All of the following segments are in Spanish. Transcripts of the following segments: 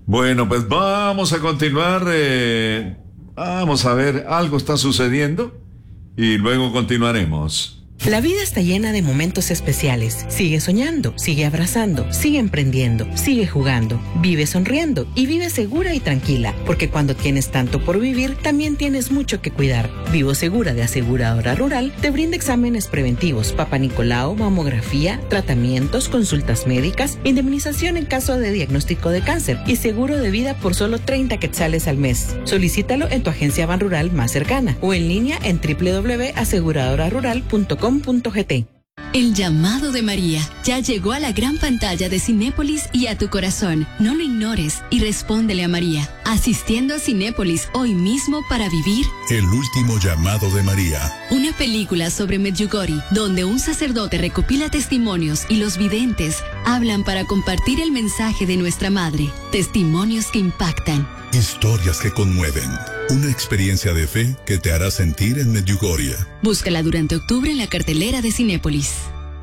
Bueno, pues vamos a continuar. Vamos a ver, algo está sucediendo y luego continuaremos. La vida está llena de momentos especiales. Sigue soñando, sigue abrazando, sigue emprendiendo, sigue jugando, vive sonriendo y vive segura y tranquila, porque cuando tienes tanto por vivir, también tienes mucho que cuidar. Vivo Segura de Aseguradora Rural te brinda exámenes preventivos, Papa Nicolau, mamografía, tratamientos, consultas médicas, indemnización en caso de diagnóstico de cáncer y seguro de vida por solo 30 quetzales al mes. Solicítalo en tu agencia Banrural más cercana o en línea en www.aseguradorarural.com.gt. El llamado de María ya llegó a la gran pantalla de Cinépolis y a tu corazón. No lo ignores y respóndele a María, asistiendo a Cinépolis hoy mismo para vivir El último llamado de María. Una película sobre Medjugorje, donde un sacerdote recopila testimonios y los videntes hablan para compartir el mensaje de nuestra Madre. Testimonios que impactan. Historias que conmueven. Una experiencia de fe que te hará sentir en Medjugorje. Búscala durante octubre en la cartelera de Cinépolis.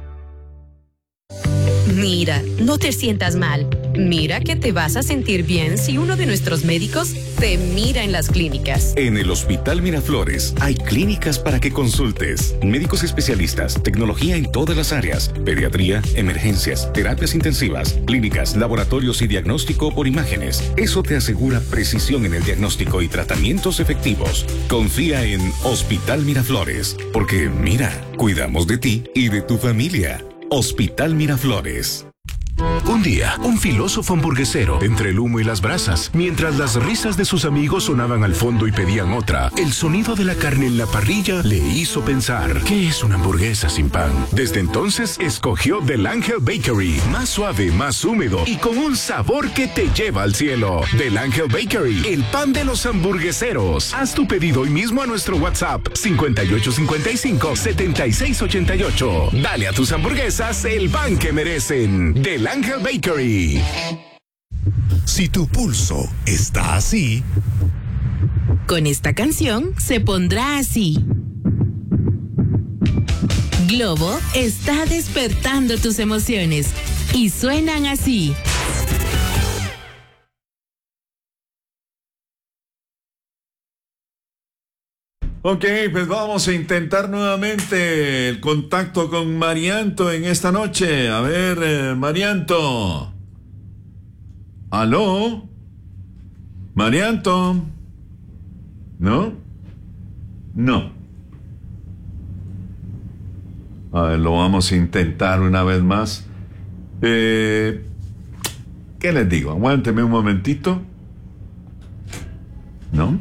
Mira, no te sientas mal. Mira que te vas a sentir bien si uno de nuestros médicos te mira en las clínicas. En el Hospital Miraflores hay clínicas para que consultes. Médicos especialistas, tecnología en todas las áreas, pediatría, emergencias, terapias intensivas, clínicas, laboratorios y diagnóstico por imágenes. Eso te asegura precisión en el diagnóstico y tratamientos efectivos. Confía en Hospital Miraflores, porque mira, cuidamos de ti y de tu familia. Hospital Miraflores. Un día, un filósofo hamburguesero, entre el humo y las brasas, mientras las risas de sus amigos sonaban al fondo y pedían otra, el sonido de la carne en la parrilla le hizo pensar, ¿qué es una hamburguesa sin pan? Desde entonces, escogió Del Ángel Bakery, más suave, más húmedo y con un sabor que te lleva al cielo. Del Ángel Bakery, el pan de los hamburgueseros. Haz tu pedido hoy mismo a nuestro WhatsApp, 5855-7688. Dale a tus hamburguesas el pan que merecen. Del Ángel Bakery. Si tu pulso está así, Con esta canción se pondrá así. Globo está despertando tus emociones y suenan así. Ok, pues vamos a intentar nuevamente el contacto con Marianto en esta noche. A ver, Marianto. ¿Aló? ¿Marianto? ¿No? No. A ver, lo vamos a intentar una vez más. ¿Qué les digo? Aguánteme un momentito. ¿No?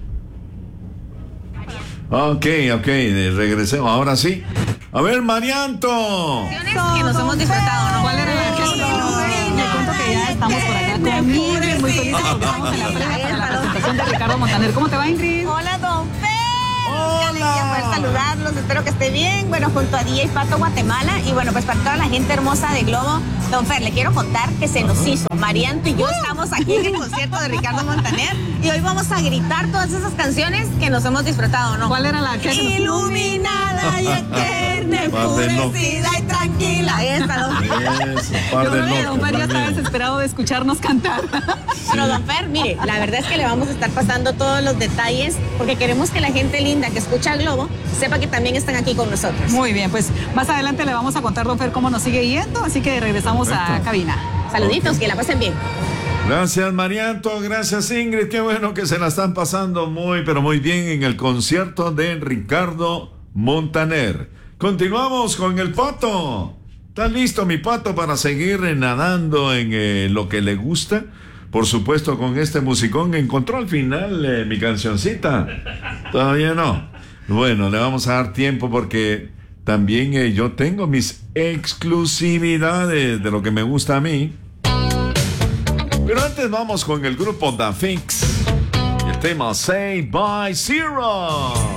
Ok, regresemos, ahora sí. A ver, Marianto. Que nos hemos disfrutado, ¿no? ¿Cuál era la que le cuento que ya estamos por acá con Ingrid, muy felices porque estamos en la previa para la presentación de Ricardo Montaner. ¿Cómo te va, Ingrid? Hola, don Fer. Qué alegría poder saludarlos, espero que esté bien. Bueno, junto a DJ Pato Guatemala y bueno, pues para toda la gente hermosa de Globo. Don Fer, le quiero contar que se nos hizo. Marianto y yo estamos aquí en el concierto de Ricardo Montaner y hoy vamos a gritar todas esas canciones que nos hemos disfrutado, ¿no? ¿Cuál era la que? Iluminada y eterna, enfurecida y tranquila. Esta, don Fer. Yo creo que don Fer ya está desesperado de escucharnos cantar. Pero don Fer, mire, la verdad es que le vamos a estar pasando todos los detalles porque queremos que la gente linda que escucha Globo sepa que también están aquí con nosotros. Muy bien, pues más adelante le vamos a contar, don Fer, cómo nos sigue yendo, así que regresamos a cabina. Saluditos, que la pasen bien. Gracias, Marianto, gracias, Ingrid. Qué bueno que se la están pasando muy, pero muy bien en el concierto de Ricardo Montaner. Continuamos con el Pato. ¿Está listo, mi Pato, para seguir nadando en lo que le gusta? Por supuesto, con este musicón. ¿Encontró al final mi cancioncita? Todavía no. Bueno, le vamos a dar tiempo porque también yo tengo mis exclusividades de lo que me gusta a mí. Pero antes vamos con el grupo Da Fix. El tema Say Bye Zero.